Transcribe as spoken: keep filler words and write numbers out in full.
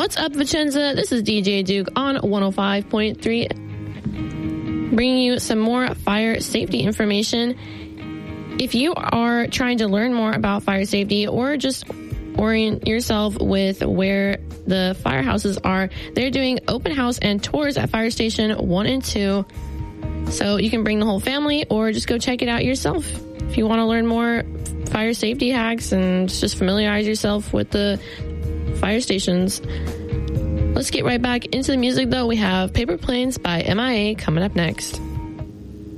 What's up, Vicenza? This is D J Duke on one oh five point three, bringing you some more fire safety information. If you are trying to learn more about fire safety or just orient yourself with where the firehouses are, they're doing open house and tours at Fire Station one and two. So you can bring the whole family or just go check it out yourself. If you want to learn more fire safety hacks and just familiarize yourself with the fire stations. Let's get right back into the music, though. We have Paper Planes by M I A coming up next.